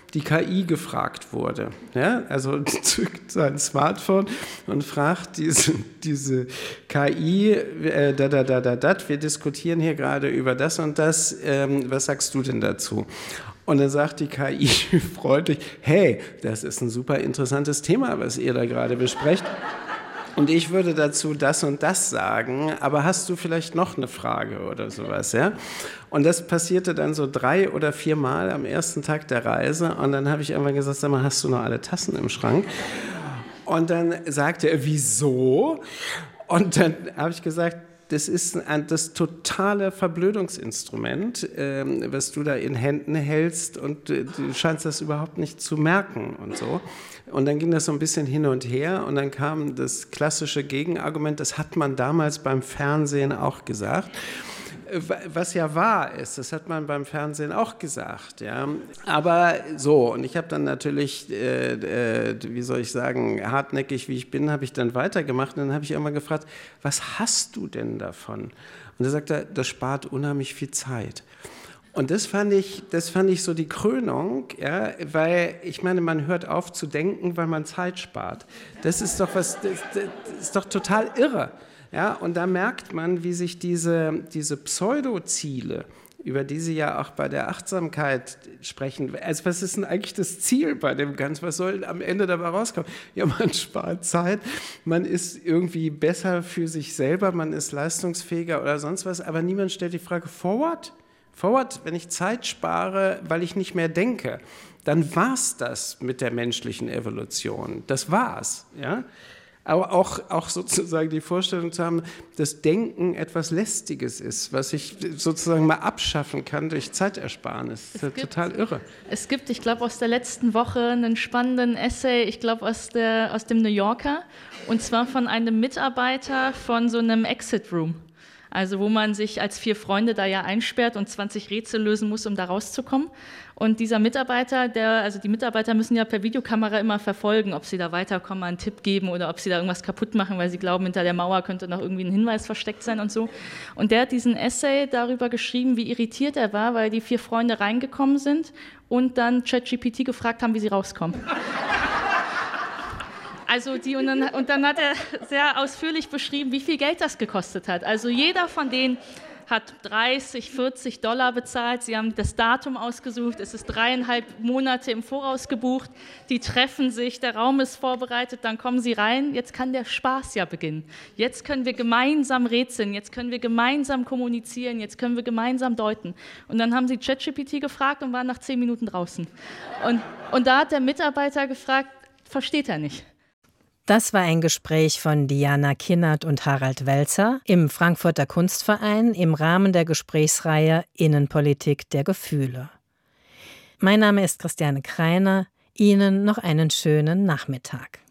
die KI gefragt wurde. Ja, also zückt sein Smartphone und fragt diese KI, wir diskutieren hier gerade über das und das, was sagst du denn dazu? Und dann sagt die KI freundlich, hey, das ist ein super interessantes Thema, was ihr da gerade besprecht. Und ich würde dazu das und das sagen, aber hast du vielleicht noch eine Frage oder sowas, ja? Und das passierte dann so 3 oder 4 Mal am ersten Tag der Reise. Und dann habe ich irgendwann gesagt, sag mal, hast du noch alle Tassen im Schrank? Und dann sagte er, wieso? Und dann habe ich gesagt, das ist das totale Verblödungsinstrument, was du da in Händen hältst und du scheinst das überhaupt nicht zu merken und so. Und dann ging das so ein bisschen hin und her und dann kam das klassische Gegenargument, das hat man damals beim Fernsehen auch gesagt. Was ja wahr ist, das hat man beim Fernsehen auch gesagt, ja. Aber so, und ich habe dann natürlich, wie soll ich sagen, hartnäckig wie ich bin, habe ich dann weitergemacht und dann habe ich irgendwann gefragt, was hast du denn davon? Und da sagt er, das spart unheimlich viel Zeit. Und das fand ich so die Krönung, ja, weil ich meine, man hört auf zu denken, weil man Zeit spart. Das ist doch das ist doch total irre. Ja, und da merkt man, wie sich diese Pseudo-Ziele, über die Sie ja auch bei der Achtsamkeit sprechen, also was ist denn eigentlich das Ziel bei dem Ganzen? Was soll am Ende dabei rauskommen? Ja, man spart Zeit, man ist irgendwie besser für sich selber, man ist leistungsfähiger oder sonst was, aber niemand stellt die Frage, forward, wenn ich Zeit spare, weil ich nicht mehr denke, dann war's das mit der menschlichen Evolution. Das war's, ja. Aber auch sozusagen die Vorstellung zu haben, dass Denken etwas Lästiges ist, was ich sozusagen mal abschaffen kann durch Zeitersparnis. Das ist ja total irre. Es gibt, ich glaube, aus der letzten Woche einen spannenden Essay, ich glaube aus dem New Yorker, und zwar von einem Mitarbeiter von so einem Exit Room. Also wo man sich als 4 Freunde da ja einsperrt und 20 Rätsel lösen muss, um da rauszukommen. Und dieser Mitarbeiter, die Mitarbeiter müssen ja per Videokamera immer verfolgen, ob sie da weiterkommen, einen Tipp geben oder ob sie da irgendwas kaputt machen, weil sie glauben, hinter der Mauer könnte noch irgendwie ein Hinweis versteckt sein und so. Und der hat diesen Essay darüber geschrieben, wie irritiert er war, weil die 4 Freunde reingekommen sind und dann ChatGPT gefragt haben, wie sie rauskommen. Also und dann hat er sehr ausführlich beschrieben, wie viel Geld das gekostet hat. Also jeder von denen hat $30, $40 bezahlt. Sie haben das Datum ausgesucht. Es ist 3,5 Monate im Voraus gebucht. Die treffen sich, der Raum ist vorbereitet, dann kommen sie rein. Jetzt kann der Spaß ja beginnen. Jetzt können wir gemeinsam rätseln, jetzt können wir gemeinsam kommunizieren, jetzt können wir gemeinsam deuten. Und dann haben sie ChatGPT gefragt und waren nach 10 Minuten draußen. Und da hat der Mitarbeiter gefragt, versteht er nicht. Das war ein Gespräch von Diana Kinnert und Harald Welzer im Frankfurter Kunstverein im Rahmen der Gesprächsreihe Innenpolitik der Gefühle. Mein Name ist Christiane Kreiner. Ihnen noch einen schönen Nachmittag.